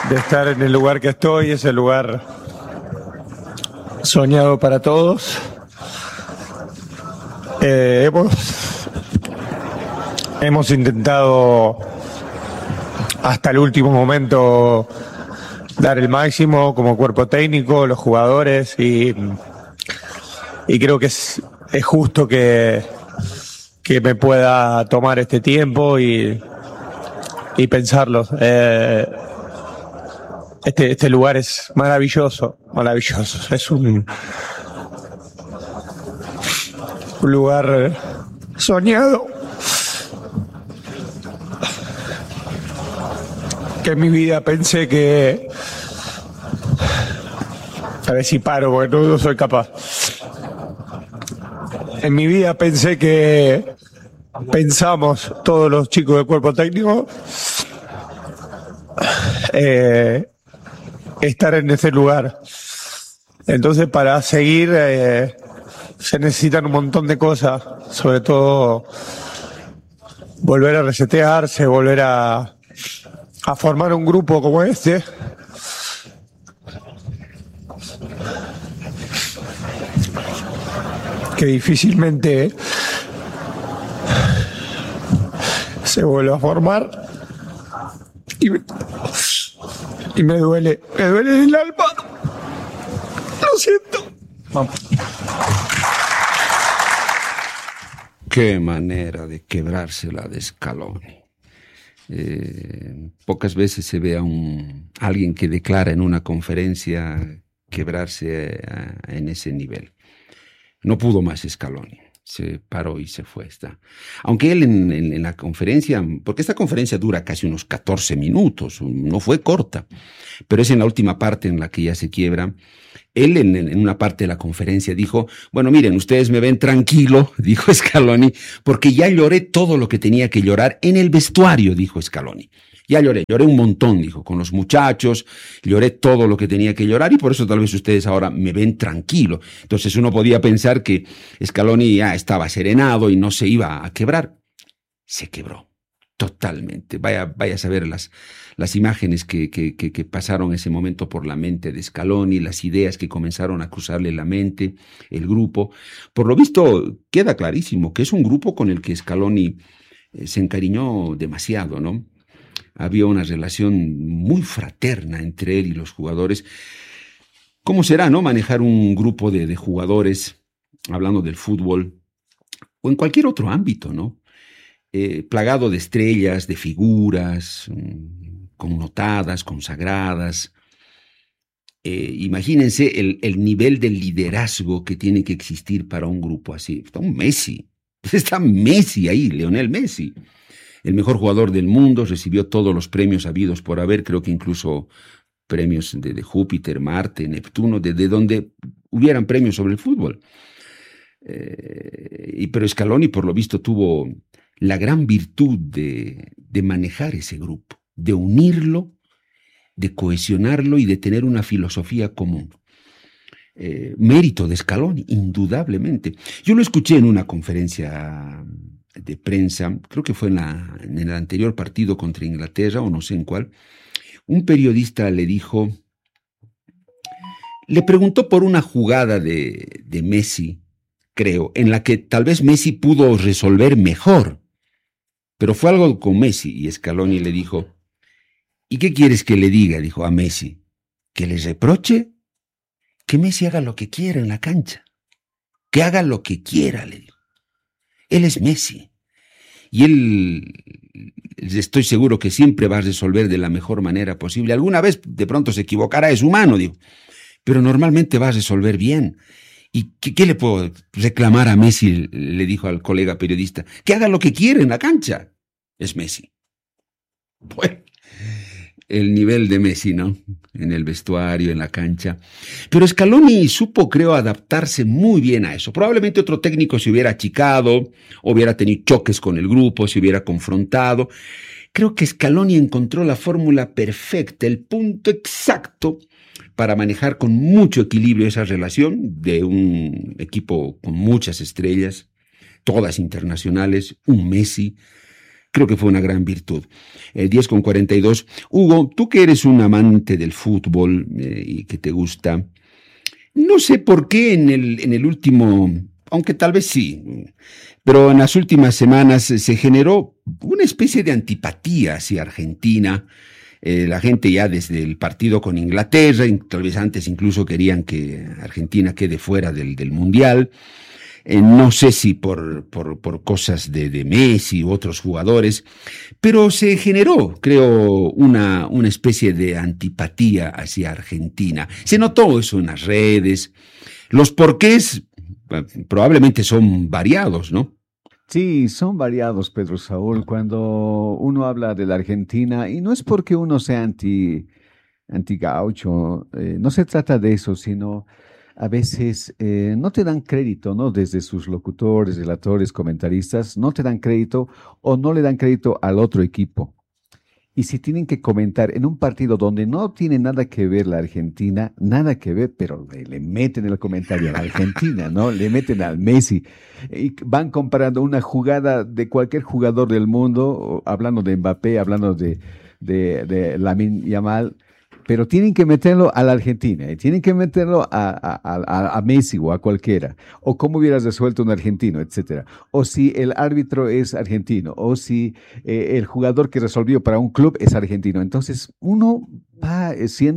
de estar en el lugar que estoy, ese lugar soñado para todos. Hemos intentado hasta el último momento dar el máximo como cuerpo técnico, los jugadores, y creo que es justo que me pueda tomar este tiempo y pensarlo. Este lugar es maravilloso. Es un lugar soñado que en mi vida pensé que... A ver si paro, porque no soy capaz. En mi vida pensamos todos los chicos del cuerpo técnico estar en ese lugar. Entonces, para seguir se necesitan un montón de cosas, sobre todo volver a resetearse, volver a formar un grupo como este. Que difícilmente se vuelve a formar y me duele en el alma. Lo siento. Vamos. Qué manera de quebrársela de Scaloni. Pocas veces se ve a alguien que declara en una conferencia quebrarse en ese nivel. No pudo más Scaloni. Se paró y se fue. Aunque él en la conferencia, porque esta conferencia dura casi unos 14 minutos, no fue corta, pero es en la última parte en la que ya se quiebra. Él en una parte de la conferencia dijo, bueno, miren, ustedes me ven tranquilo, dijo Scaloni, porque ya lloré todo lo que tenía que llorar en el vestuario, dijo Scaloni. Ya lloré un montón, dijo, con los muchachos, lloré todo lo que tenía que llorar y por eso tal vez ustedes ahora me ven tranquilo. Entonces uno podía pensar que Scaloni ya estaba serenado y no se iba a quebrar. Se quebró totalmente. Vaya a saber las imágenes que pasaron ese momento por la mente de Scaloni, las ideas que comenzaron a cruzarle la mente, el grupo. Por lo visto queda clarísimo que es un grupo con el que Scaloni se encariñó demasiado, ¿no? Había una relación muy fraterna entre él y los jugadores. ¿Cómo será, no, manejar un grupo de jugadores, hablando del fútbol, o en cualquier otro ámbito, ¿no? Plagado de estrellas, de figuras, connotadas, consagradas. Imagínense el nivel de liderazgo que tiene que existir para un grupo así. Está Messi ahí, Lionel Messi. El mejor jugador del mundo, recibió todos los premios habidos por haber, creo que incluso premios de Júpiter, Marte, Neptuno, de donde hubieran premios sobre el fútbol. Pero Scaloni, por lo visto, tuvo la gran virtud de manejar ese grupo, de unirlo, de cohesionarlo y de tener una filosofía común. Mérito de Scaloni, indudablemente. Yo lo escuché en una conferencia de prensa, creo que fue en el anterior partido contra Inglaterra, o no sé en cuál. Un periodista le preguntó por una jugada de Messi, creo, en la que tal vez Messi pudo resolver mejor, pero fue algo con Messi, y Scaloni le dijo, ¿y qué quieres que le diga? Dijo a Messi, ¿que le reproche? Que Messi haga lo que quiera en la cancha, que haga lo que quiera, le dijo. Él es Messi, y él, estoy seguro que siempre va a resolver de la mejor manera posible. Alguna vez de pronto se equivocará, es humano, digo, pero normalmente va a resolver bien. ¿Y qué le puedo reclamar a Messi? Le dijo al colega periodista, que haga lo que quiera en la cancha. Es Messi. Bueno, el nivel de Messi, ¿no? En el vestuario, en la cancha. Pero Scaloni supo, creo, adaptarse muy bien a eso. Probablemente otro técnico se hubiera achicado, hubiera tenido choques con el grupo, se hubiera confrontado. Creo que Scaloni encontró la fórmula perfecta, el punto exacto para manejar con mucho equilibrio esa relación de un equipo con muchas estrellas, todas internacionales, un Messi, creo que fue una gran virtud. 10:42. Hugo, tú que eres un amante del fútbol y que te gusta, no sé por qué en el último, aunque tal vez sí, pero en las últimas semanas se generó una especie de antipatía hacia Argentina. La gente ya desde el partido con Inglaterra, tal vez antes incluso querían que Argentina quede fuera del Mundial. No sé si por cosas de Messi u otros jugadores, pero se generó, creo, una especie de antipatía hacia Argentina. Se notó eso en las redes. Los porqués probablemente son variados, ¿no? Sí, son variados, Pedro Saúl, cuando uno habla de la Argentina, y no es porque uno sea anti-gaucho, no se trata de eso, sino a veces no te dan crédito, ¿no? Desde sus locutores, relatores, comentaristas, no te dan crédito o no le dan crédito al otro equipo. Y si tienen que comentar en un partido donde no tiene nada que ver la Argentina, nada que ver, pero le meten el comentario a la Argentina, ¿no? Le meten al Messi. Y van comparando una jugada de cualquier jugador del mundo, hablando de Mbappé, hablando de Lamine Yamal, pero tienen que meterlo a la Argentina, tienen que meterlo a Messi o a cualquiera, o cómo hubieras resuelto un argentino, etcétera, o si el árbitro es argentino, o si el jugador que resolvió para un club es argentino. Entonces uno va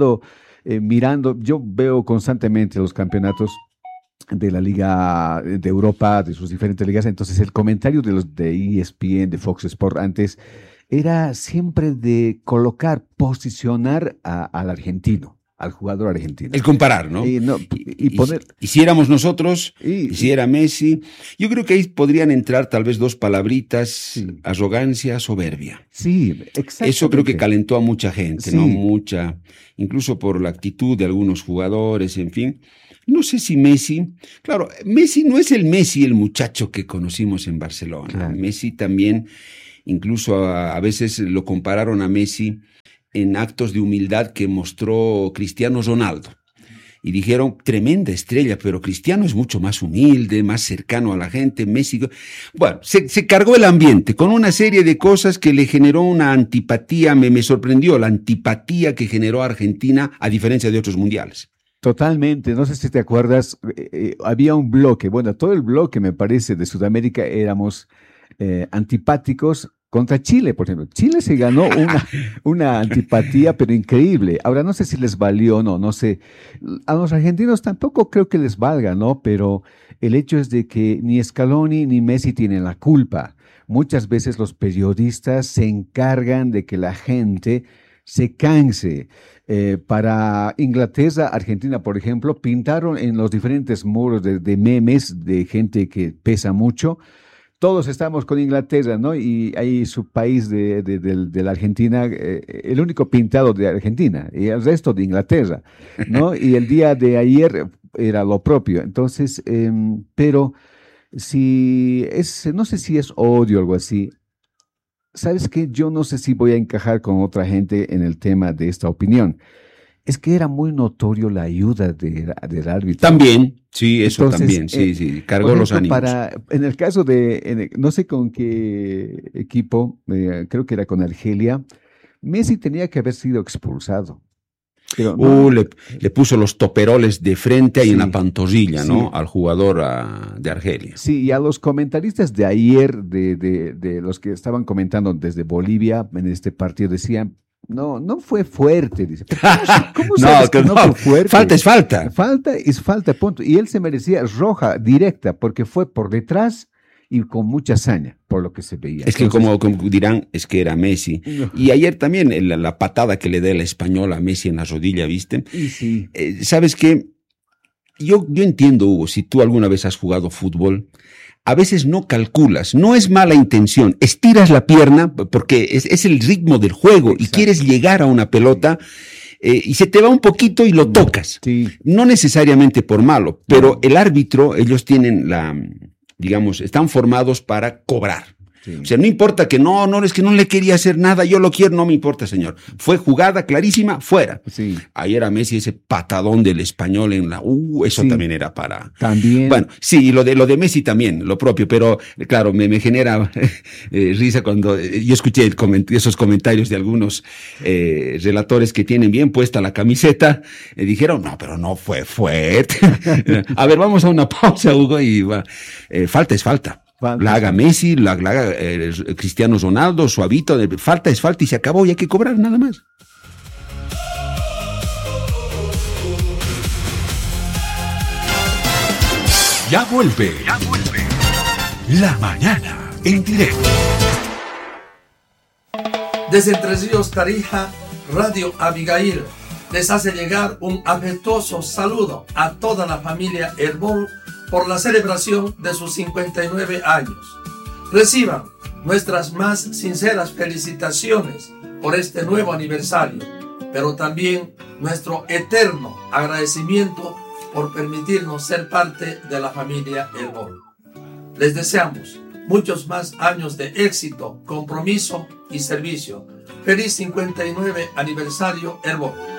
mirando, yo veo constantemente los campeonatos de la Liga de Europa, de sus diferentes ligas, entonces el comentario de los de ESPN, de Fox Sport antes, era siempre de posicionar al argentino, al jugador argentino. El comparar, ¿no? Y poner... Hiciéramos nosotros, hiciera Messi. Yo creo que ahí podrían entrar tal vez dos palabritas, sí. Arrogancia, soberbia. Sí, exactamente. Eso creo que calentó a mucha gente, sí. ¿No? Incluso por la actitud de algunos jugadores, en fin. No sé si Messi, claro, Messi no es el Messi, el muchacho que conocimos en Barcelona. Claro. Messi también... Incluso a veces lo compararon a Messi en actos de humildad que mostró Cristiano Ronaldo. Y dijeron, tremenda estrella, pero Cristiano es mucho más humilde, más cercano a la gente. Messi, bueno, se cargó el ambiente con una serie de cosas que le generó una antipatía. Me sorprendió la antipatía que generó Argentina a diferencia de otros mundiales. Totalmente, no sé si te acuerdas, había un bloque, bueno, todo el bloque me parece de Sudamérica éramos antipáticos contra Chile, por ejemplo. Chile se ganó una antipatía, pero increíble. Ahora, no sé si les valió o no, no sé. A los argentinos tampoco creo que les valga, ¿no? Pero el hecho es de que ni Scaloni ni Messi tienen la culpa. Muchas veces los periodistas se encargan de que la gente se canse. Para Inglaterra, Argentina, por ejemplo, pintaron en los diferentes muros de memes de gente que pesa mucho. Todos estamos con Inglaterra, ¿no? Y ahí su país de la Argentina, el único pintado de Argentina y el resto de Inglaterra, ¿no? Y el día de ayer era lo propio. Entonces, pero no sé si es odio o algo así. ¿Sabes qué? Yo no sé si voy a encajar con otra gente en el tema de esta opinión. Es que era muy notorio la ayuda del árbitro. También, sí, eso. Entonces, también, sí, cargó los ánimos. En el caso no sé con qué equipo, creo que era con Argelia, Messi tenía que haber sido expulsado. Pero no, le puso los toperoles de frente ahí en la pantorrilla, ¿no? Sí. Al jugador de Argelia. Sí, y a los comentaristas de ayer, de los que estaban comentando desde Bolivia en este partido, decían, no fue fuerte, dice. ¿Cómo sabes que no fue fuerte? Falta es falta. Falta es falta, punto. Y él se merecía roja directa porque fue por detrás y con mucha hazaña, por lo que se veía. Es que como dirán, es que era Messi. No. Y ayer también la patada que le da el español a Messi en la rodilla, ¿viste? Y sí. ¿Sabes qué? Yo entiendo, Hugo, si tú alguna vez has jugado fútbol, a veces no calculas, no es mala intención, estiras la pierna porque es el ritmo del juego. Exacto. Y quieres llegar a una pelota y se te va un poquito y lo tocas. Sí. No necesariamente por malo, pero el árbitro, ellos tienen digamos, están formados para cobrar. Sí. O sea, no importa que no, es que no le quería hacer nada, yo lo quiero, no me importa, señor. Fue jugada clarísima, fuera. Sí. Ayer a Messi ese patadón del Español en la eso Sí. también era para... También. Bueno, sí, y lo de Messi también, lo propio, pero claro, me genera risa cuando yo escuché esos comentarios de algunos relatores que tienen bien puesta la camiseta, dijeron, no, pero no fue fuerte. A ver, vamos a una pausa, Hugo, y falta es falta. La haga Messi, la haga Cristiano Ronaldo, Suavito, falta es falta y se acabó y hay que cobrar nada más. Ya vuelve. La mañana en directo. Desde Entre Ríos, Tarija, Radio Abigail les hace llegar un afectuoso saludo a toda la familia Herbol por la celebración de sus 59 años. Reciban nuestras más sinceras felicitaciones por este nuevo aniversario, pero también nuestro eterno agradecimiento por permitirnos ser parte de la familia Herbol. Les deseamos muchos más años de éxito, compromiso y servicio. Feliz 59 aniversario Herbol.